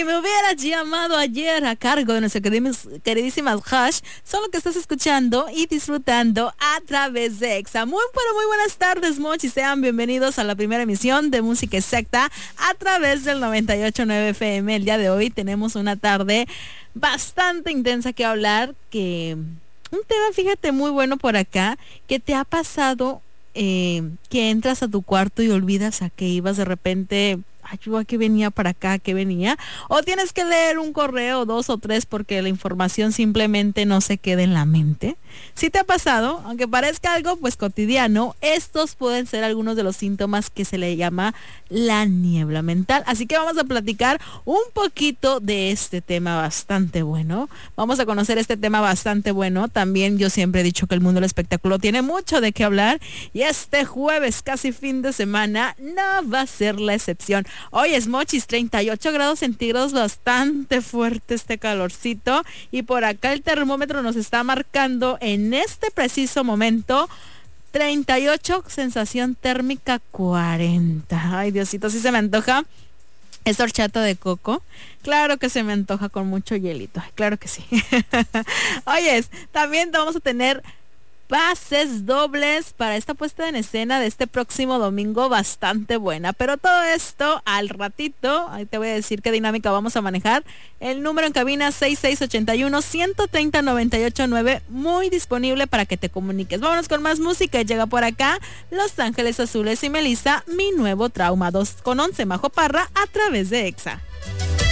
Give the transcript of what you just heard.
Si me hubieras llamado ayer a cargo de nuestras queridísimas Hash, son lo que estás escuchando y disfrutando a través de Exa. Muy buenas tardes, Mochi. Sean bienvenidos a la primera emisión de Música Exacta a través del 98.9 FM. El día de hoy tenemos una tarde bastante intensa que hablar, que un tema, fíjate, muy bueno por acá, que te ha pasado que entras a tu cuarto y olvidas a qué ibas de repente. Ay, yo a qué venía para acá, qué venía. O tienes que leer un correo, 2 o 3, porque la información simplemente no se queda en la mente. Si te ha pasado, aunque parezca algo pues cotidiano, estos pueden ser algunos de los síntomas que se le llama la niebla mental. Así que vamos a platicar un poquito de este tema bastante bueno. Vamos a conocer este tema bastante bueno. También yo siempre he dicho que el mundo del espectáculo tiene mucho de qué hablar. Y este jueves, casi fin de semana, no va a ser la excepción. Hoy es Mochis, 38 grados centígrados, bastante fuerte este calorcito. Y por acá el termómetro nos está marcando en este preciso momento 38, sensación térmica 40. Ay, Diosito, sí se me antoja esa horchata de coco. Claro que se me antoja con mucho hielito. Ay, claro que sí. Oyes, también vamos a tener pases dobles para esta puesta en escena de este próximo domingo, bastante buena. Pero todo esto al ratito, ahí te voy a decir qué dinámica vamos a manejar. El número en cabina 6681-130-989, muy disponible para que te comuniques. Vámonos con más música. Llega por acá Los Ángeles Azules y Melissa, Mi Nuevo Trauma, 2 con 11, Majo Parra, a través de Exa.